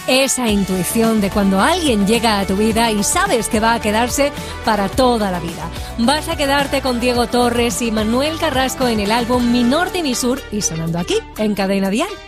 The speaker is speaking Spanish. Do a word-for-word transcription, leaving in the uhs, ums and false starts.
Esa intuición de cuando alguien llega a tu vida y sabes que va a quedarse para toda la vida. Vas a quedarte con Diego Torres y Manuel Carrasco en el álbum Mi Norte y Mi Sur y sonando aquí, en Cadena Dial.